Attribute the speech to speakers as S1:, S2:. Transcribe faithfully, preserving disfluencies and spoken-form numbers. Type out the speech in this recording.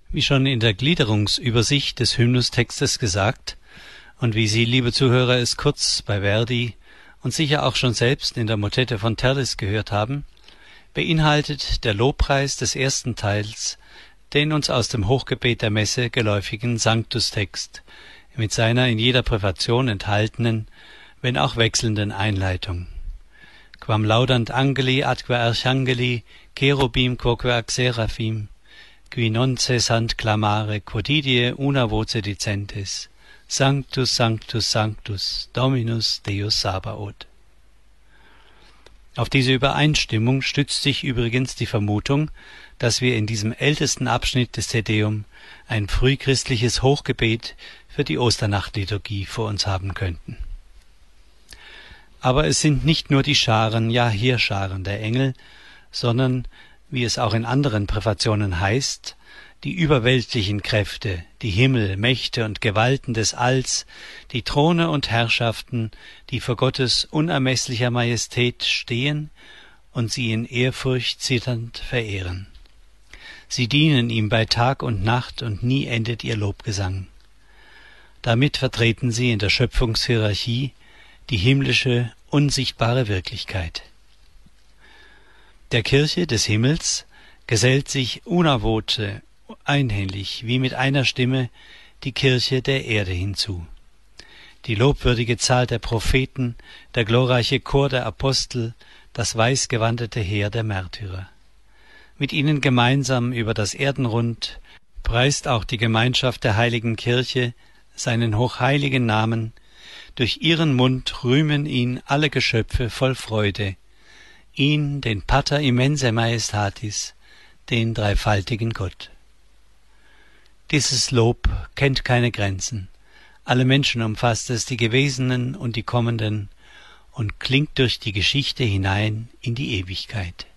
S1: Wie schon in der Gliederungsübersicht des Hymnustextes gesagt und wie Sie, liebe Zuhörer, es kurz bei Verdi und sicher auch schon selbst in der Motette von Terlis gehört haben, beinhaltet der Lobpreis des ersten Teils den uns aus dem Hochgebet der Messe geläufigen Sanctus-Text mit seiner in jeder Präfation enthaltenen, wenn auch wechselnden Einleitung. Quam laudant angeli atque archangeli, cherubim quoque ac seraphim, qui non cessant clamare quodidie una voce dicentes, Sanctus, Sanctus, Sanctus, Dominus Deus Sabaoth. Auf diese Übereinstimmung stützt sich übrigens die Vermutung, dass wir in diesem ältesten Abschnitt des Te Deum ein frühchristliches Hochgebet für die Osternachtliturgie vor uns haben könnten. Aber es sind nicht nur die Scharen, ja Heerscharen der Engel, sondern, wie es auch in anderen Präfationen heißt, die überweltlichen Kräfte, die Himmel, Mächte und Gewalten des Alls, die Throne und Herrschaften, die vor Gottes unermesslicher Majestät stehen und sie in Ehrfurcht zitternd verehren. Sie dienen ihm bei Tag und Nacht und nie endet ihr Lobgesang. Damit vertreten sie in der Schöpfungshierarchie die himmlische, unsichtbare Wirklichkeit. Der Kirche des Himmels gesellt sich una voce einhellig, wie mit einer Stimme, die Kirche der Erde hinzu. Die lobwürdige Zahl der Propheten, der glorreiche Chor der Apostel, das weißgewandete Heer der Märtyrer. Mit ihnen gemeinsam über das Erdenrund preist auch die Gemeinschaft der heiligen Kirche seinen hochheiligen Namen. Durch ihren Mund rühmen ihn alle Geschöpfe voll Freude, ihn, den Pater immense Majestatis, den dreifaltigen Gott. Dieses Lob kennt keine Grenzen, alle Menschen umfasst es, die Gewesenen und die Kommenden, und klingt durch die Geschichte hinein in die Ewigkeit.